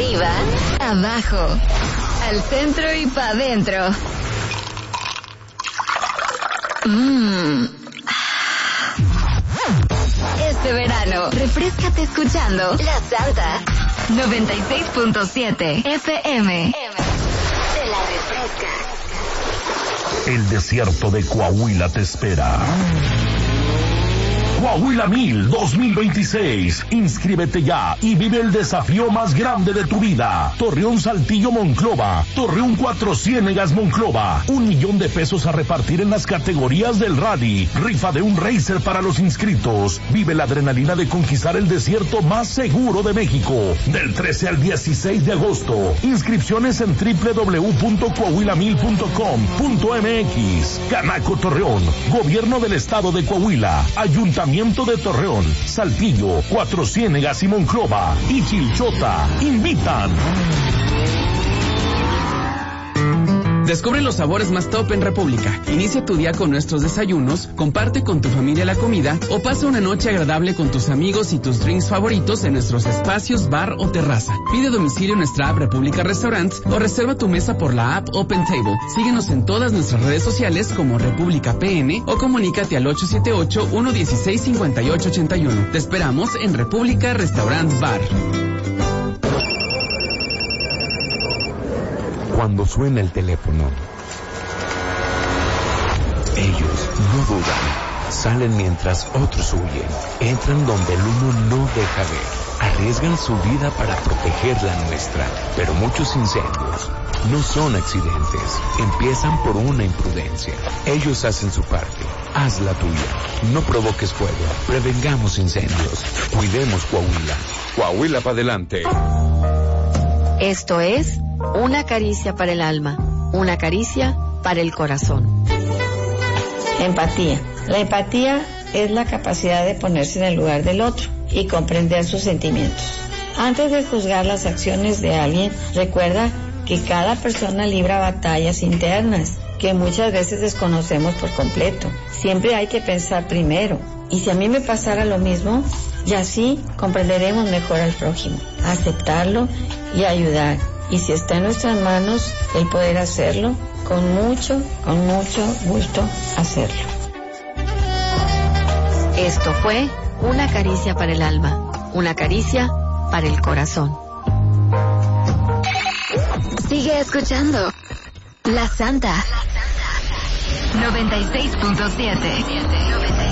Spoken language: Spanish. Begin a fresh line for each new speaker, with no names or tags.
Arriba, abajo, al centro y pa' adentro. Este verano, refréscate escuchando La Santa 96.7 FM. Te la refresca.
El desierto de Coahuila te espera. Coahuila 1000 2026. Inscríbete ya y vive el desafío más grande de tu vida. Torreón Saltillo Monclova. Torreón Cuatro Ciénegas Monclova. $1,000,000 a repartir en las categorías del rally. Rifa de un racer para los inscritos. Vive la adrenalina de conquistar el desierto más seguro de México. Del 13 al 16 de agosto. Inscripciones en www.coahuila1000.com.mx. Canaco Torreón. Gobierno del Estado de Coahuila. Ayuntamiento de Torreón, Saltillo, Cuatro Ciénegas y Monclova y Chilchota invitan.
Descubre los sabores más top en República. Inicia tu día con nuestros desayunos, comparte con tu familia la comida o pasa una noche agradable con tus amigos y tus drinks favoritos en nuestros espacios bar o terraza. Pide domicilio en nuestra app República Restaurants o reserva tu mesa por la app Open Table. Síguenos en todas nuestras redes sociales como República PN o comunícate al 878-116-5881. Te esperamos en República Restaurants Bar.
Cuando suena el teléfono, ellos no dudan, salen mientras otros huyen, entran donde el humo no deja ver, arriesgan su vida para proteger la nuestra, pero muchos incendios no son accidentes, empiezan por una imprudencia. Ellos hacen su parte, haz la tuya, no provoques fuego, prevengamos incendios, cuidemos Coahuila, Coahuila para adelante.
Esto es Una caricia para el alma, una caricia para el corazón.
Empatía. La empatía es la capacidad de ponerse en el lugar del otro y comprender sus sentimientos. Antes de juzgar las acciones de alguien, recuerda que cada persona libra batallas internas que muchas veces desconocemos por completo. Siempre hay que pensar primero. Y si a mí me pasara lo mismo, y así comprenderemos mejor al prójimo, aceptarlo y ayudar. Y si está en nuestras manos el poder hacerlo, con mucho gusto hacerlo.
Esto fue Una caricia para el alma, una caricia para el corazón.
Sigue escuchando La Santa 96.7.